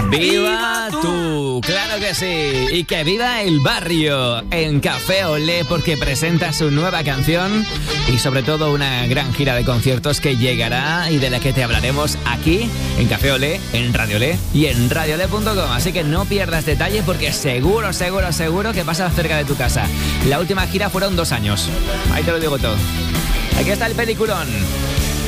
¡Viva tú! ¡Claro que sí! Y que viva el barrio en Café Olé, porque presenta su nueva canción y sobre todo una gran gira de conciertos que llegará y de la que te hablaremos aquí en Café Olé, en Radio Olé y en radioolé.com. Así que no pierdas detalle porque seguro que pasa cerca de tu casa. La última gira fueron 2 años. Ahí te lo digo todo. Aquí está el peliculón.